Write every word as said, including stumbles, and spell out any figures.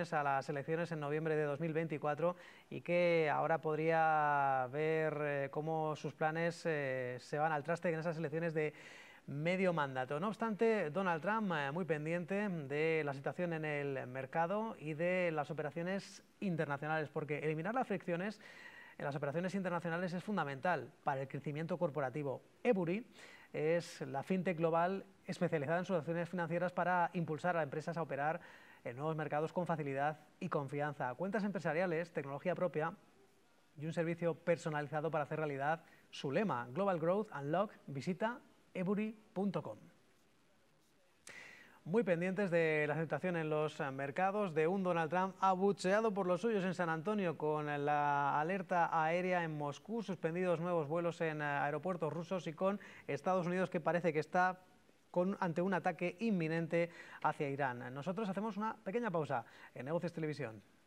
opciones a las elecciones en noviembre de dos mil veinticuatro y que ahora podría ver eh, cómo sus planes eh, se van al traste en esas elecciones de medio mandato. No obstante, Donald Trump eh, muy pendiente de la situación en el mercado y de las operaciones internacionales, porque eliminar las fricciones en las operaciones internacionales es fundamental para el crecimiento corporativo. Ebury es la fintech global especializada en soluciones financieras para impulsar a empresas a operar en nuevos mercados con facilidad y confianza. Cuentas empresariales, tecnología propia y un servicio personalizado para hacer realidad su lema, Global Growth Unlock. Visita ebury punto com. Muy pendientes de la situación en los mercados, de un Donald Trump abucheado por los suyos en San Antonio con la alerta aérea en Moscú, suspendidos nuevos vuelos en aeropuertos rusos y con Estados Unidos que parece que está con, ante un ataque inminente hacia Irán. Nosotros hacemos una pequeña pausa en Negocios Televisión.